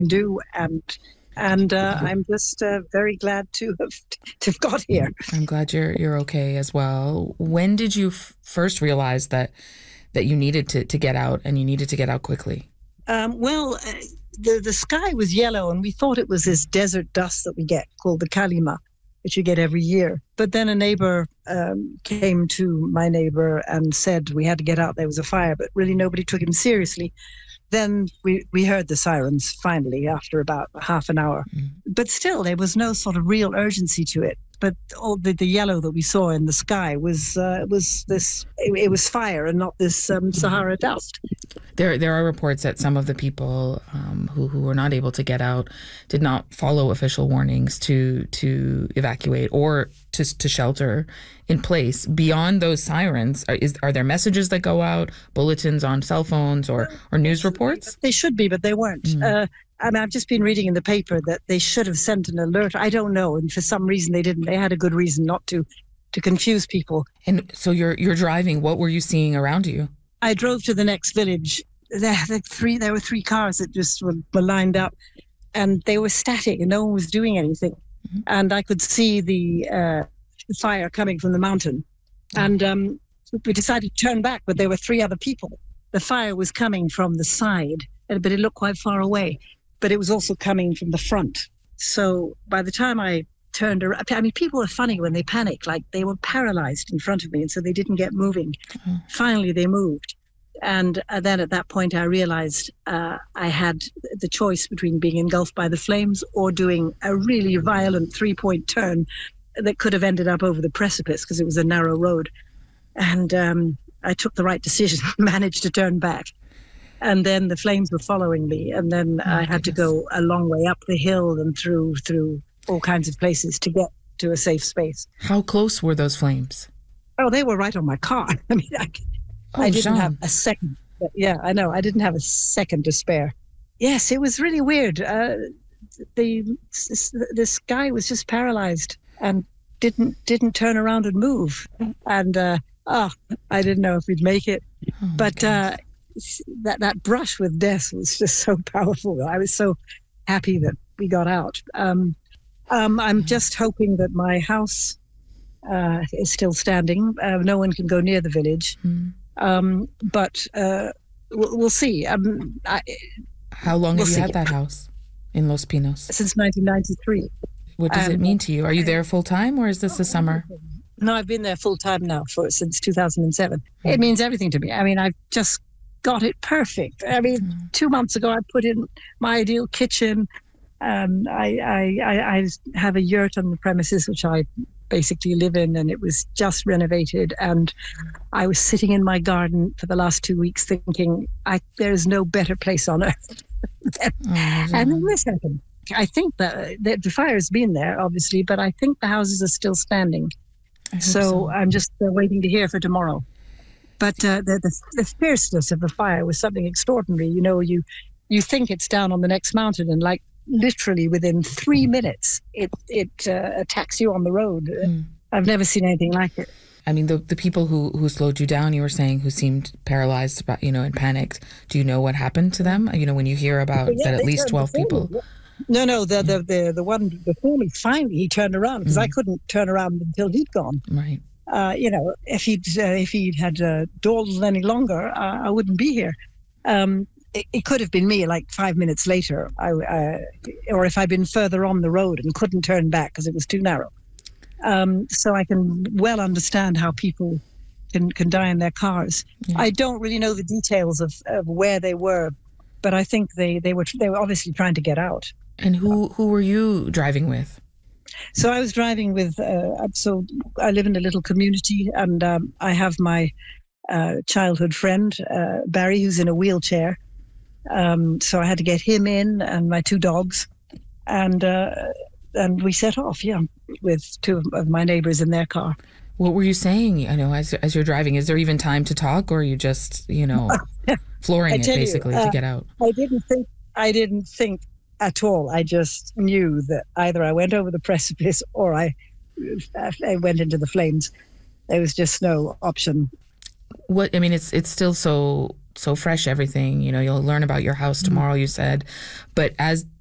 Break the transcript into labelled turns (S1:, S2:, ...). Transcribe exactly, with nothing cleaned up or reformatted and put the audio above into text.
S1: do, and and uh, I'm just uh, very glad to have to have got here.
S2: I'm glad you're you're okay as well. When did you f- first realize that that you needed to, to get out and you needed to get out quickly?
S1: Um, well, uh, the the sky was yellow, and we thought it was this desert dust that we get called the kalima, which you get every year. But then a neighbor um, came to my neighbor and said we had to get out. There was a fire, but really nobody took him seriously. Then we, we heard the sirens finally after about half an hour. Mm. But still, there was no sort of real urgency to it. But all the, the yellow that we saw in the sky was uh, was this. It, it was fire and not this um, Sahara dust.
S2: There there are reports that some of the people um, who who were not able to get out did not follow official warnings to to evacuate or to to shelter in place. Beyond those sirens, are, is, are there messages that go out, bulletins on cell phones or, or news reports?
S1: They should be, but they weren't. Mm. Uh, I mean, I've just been reading in the paper that they should have sent an alert. I don't know, and for some reason they didn't. They had a good reason not to, to confuse people.
S2: And so you're you're driving. What were you seeing around you?
S1: I drove to the next village. There, there, three, there were three cars that just were, were lined up, and they were static, and no one was doing anything. Mm-hmm. And I could see the uh, fire coming from the mountain. Oh. And um, we decided to turn back, but there were three other people. The fire was coming from the side, but it looked quite far away. But it was also coming from the front. So by the time I turned around, I mean, people are funny when they panic, like they were paralyzed in front of me, and so they didn't get moving. Mm-hmm. Finally, they moved. And uh, then at that point, I realized uh, I had the choice between being engulfed by the flames or doing a really violent three-point turn that could have ended up over the precipice because it was a narrow road. And um, I took the right decision, managed to turn back. And then the flames were following me. And then oh, I had goodness. to go a long way up the hill and through through all kinds of places to get to a safe space.
S2: How close were those flames?
S1: Oh, they were right on my car. I mean, I, oh, I didn't Jean. have a second. Yeah, I know. I didn't have a second to spare. Yes, it was really weird. Uh, the the sky was just paralyzed and didn't didn't turn around and move. And uh, oh, I didn't know if we'd make it. Oh, but uh, that that brush with death was just so powerful. I was so happy that we got out. Um, um, I'm just hoping that my house uh, is still standing. Uh, no one can go near the village. Mm. Um, but uh, we'll, we'll see. Um, I,
S2: How long
S1: we'll
S2: have you
S1: see.
S2: had that house in Los Pinos?
S1: Since nineteen ninety-three.
S2: What does um, it mean to you? Are you there full time or is this the summer?
S1: No, I've been there full time now for since two thousand seven. Mm. It means everything to me. I mean, I've just got it perfect. I mean, mm. two months ago, I put in my ideal kitchen. Um, I, I, I, I have a yurt on the premises, which I basically live in, and it was just renovated. And I was sitting in my garden for the last two weeks thinking, I, there is no better place on earth. oh, and then this happened. I think that the, the fire has been there, obviously, but I think the houses are still standing. So, so I'm just uh, waiting to hear for tomorrow. But uh, the, the the fierceness of the fire was something extraordinary. You know, you you think it's down on the next mountain, and like literally within three minutes, it it uh, attacks you on the road. Mm. I've never seen anything like it.
S2: I mean, the the people who, who slowed you down, you were saying, who seemed paralyzed, about, you know, and panicked. Do you know what happened to them? You know, when you hear about yeah, that at least twelve people.
S1: Me. No, no, the, the the the one before me, finally he turned around because mm. I couldn't turn around until he'd gone.
S2: Right.
S1: Uh, you know, if he'd uh, if he'd had uh, dawdled any longer, uh, I wouldn't be here. Um, it, it could have been me, like five minutes later, I, uh, or if I'd been further on the road and couldn't turn back because it was too narrow. Um, so I can well understand how people can can die in their cars. Yeah. I don't really know the details of, of where they were, but I think they, they were they were obviously trying to get out.
S2: And who who were you driving with?
S1: So I was driving with, uh, so I live in a little community, and um, I have my uh, childhood friend, uh, Barry, who's in a wheelchair. Um, so I had to get him in, and my two dogs. And uh, and we set off, yeah, with two of my neighbors in their car.
S2: What were you saying, I know, as as you're driving? Is there even time to talk, or are you just, you know, flooring it, basically, you, uh, to get out?
S1: I didn't think, I didn't think. At all. I just knew that either I went over the precipice or I, I went into the flames. There was just no option.
S2: what I mean, it's it's still so so fresh. Everything, you know, you'll learn about your house tomorrow. You said, but as